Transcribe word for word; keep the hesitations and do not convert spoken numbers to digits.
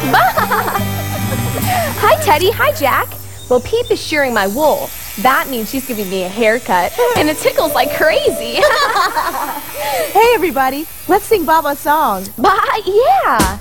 Hi, Teddy. Hi, Jack. Well, Peep is shearing my wool. That means she's giving me a haircut, and it tickles like crazy. Hey, everybody. Let's sing Baba's song. Bye, yeah.